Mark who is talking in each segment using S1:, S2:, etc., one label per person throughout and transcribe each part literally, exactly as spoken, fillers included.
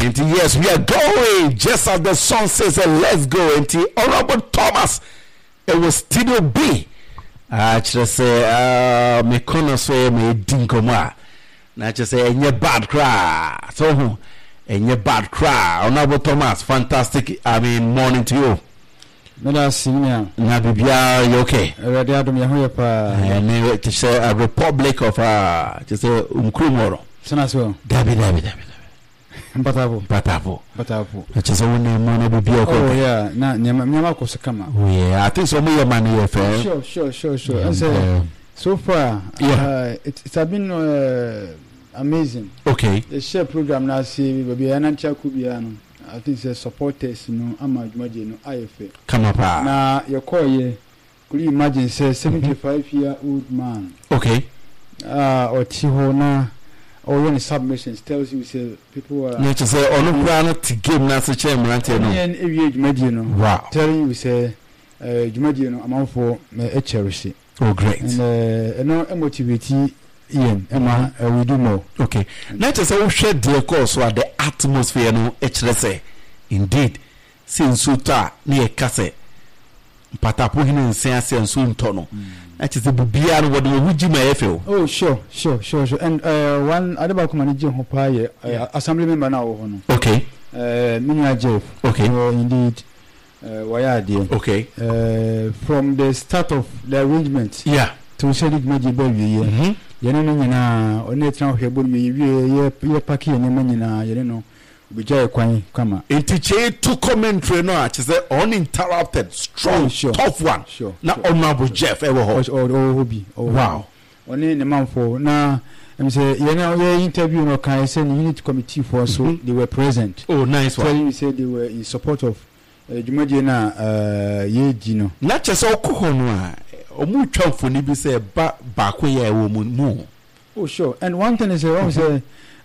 S1: And yes, we are going just as the song says, uh, let's go. And Honorable Thomas, it was still be. I just say, uh, me kono say me dinkoma. Na just say, any bad cry. So, any bad cry. Honorable Thomas, fantastic. I mean, morning to you.
S2: Meda senior.
S1: Na bibia, you okay?
S2: Ready adom ya hoye pa.
S1: And to say a republic of uh, just say umkrumoro.
S2: Sana so.
S1: Dabi, dabi, dabi.
S2: Batavo.
S1: Batavo.
S2: Batavo.
S1: Just one name bibia.
S2: Oh yeah. Na nyama nyama ko sekama.
S1: Oh yeah. I think so me money your fair.
S2: Sure, sure, sure, sure. And so, so far, yeah, uh, it it has been uh, amazing.
S1: Okay.
S2: The share program now see baby anancha kubiano. I think the supporters, you know, ama jumaje no I F A.
S1: Come up.
S2: Na your call ye. Could you imagine say seventy-five year old man?
S1: Okay.
S2: Uh or tiho na or when submissions tells you say people are
S1: you say onu plan to game na so chair mrante no.
S2: And every jumaje no.
S1: Wow.
S2: Telling you say uh jumaje no amount for a cherish.
S1: Oh great.
S2: And uh no motivate Ian, Emma, uh, we do more.
S1: Okay. Now just say we share the course or the atmosphere no H R S. Indeed, since Suta near Kase, Patapu hin sense and soon tono. That is the Bubian what we would you may feel.
S2: Oh, sure, sure, sure, sure. And uh, one other manager Hopaye, uh, assembly member now.
S1: Okay.
S2: Uh, Minya Jeff.
S1: Okay.
S2: Uh, indeed. Uh, why are they?
S1: Okay.
S2: Uh, from the start of the arrangement.
S1: Yeah.
S2: To say it maybe baby.
S1: Mm-hmm.
S2: You know, na onet now here, but we ye ye paki and manina, you know, Bijay Kwani, come.
S1: It two commentary no, I say uninterrupted, strong,
S2: oh, sure.
S1: tough one.
S2: Sure.
S1: Now,
S2: sure.
S1: Honorable Jeff ever hold.
S2: Oh, oh, hobby. Oh,
S1: wow.
S2: Only the man for now. I'm say, you know, your interview, no, can I send unit committee for so mm-hmm. they were present.
S1: Oh, nice one.
S2: Telling you said they were in support of Jumadiana, uh, ye, Gino.
S1: Not just all Kuhonwa. Omu chomfo ni bi say ba ba ko ye wo mu.
S2: Oh sure. And one thing is uh, say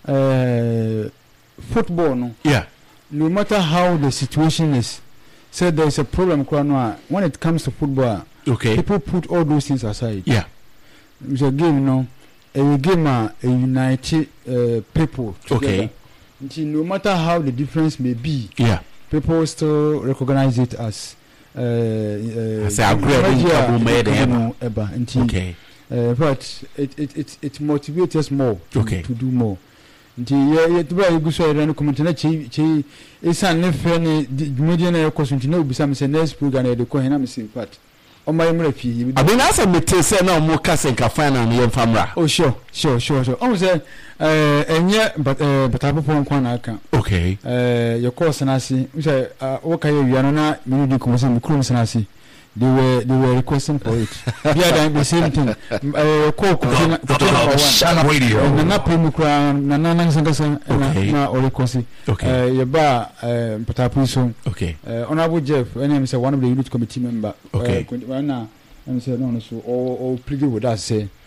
S2: uh football no. Yeah. No matter how the situation is, say there is a problem when it comes to football.
S1: Okay.
S2: People put all those things aside.
S1: Yeah.
S2: It's a game, you know, a game a united uh, people together. Okay. Until no matter how the difference may be. Yeah. People still recognize it as Uh, uh, say okay. Uh, but it it it it motivates us more to, okay. to do more. Nti ye ye tubra you go so run community na chi chi isan ne fe ne media na yakọ so nti na obisa me say next program na de ko hena me say part o my mra fi abi na say me te say na mo ka say ka final na ye famra. Oh sure sure sure sure o say eh enye but eh but apopo nkwa na aka. Okay. Eh your course na say we say o ka ye wi ano na me di ko say me krum na say they were they were requesting for it. Yeah, the same thing. Uh, Coke, Shana Radio. Na na premu kwa na na na sanga na olekosi. Okay. Uh, yeba uh, patapuso. Okay. Uh, Honorable Jeff, when I say one of the unit committee member. Okay. Uh, na I say no no so or or plead with us say